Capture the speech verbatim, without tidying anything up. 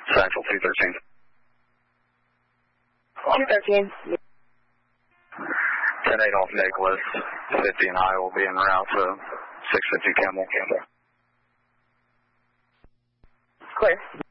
Central two thirteen. two thirteen. ten eight off Nicholas, fifty and I will be en route to six fifty Camel. Clear.